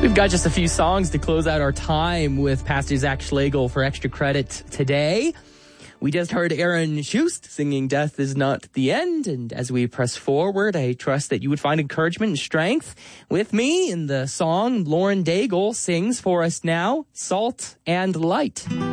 We've got just a few songs to close out our time with Pastor Zach Schlegel for Extra Credit today. We just heard Aaron Schust singing Death is Not the End. And as we press forward, I trust that you would find encouragement and strength with me in the song Lauren Daigle sings for us now, Salt and Light.